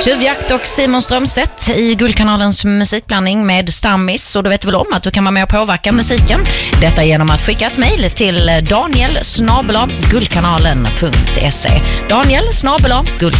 Tjuvjakt och Simon Strömstedt i Guldkanalens musikblandning med Stammis. Och du vet väl om att du kan vara med och påverka musiken. Detta genom att skicka ett mejl till daniel@guldkanalen.se. Daniel@guldkanalen.se.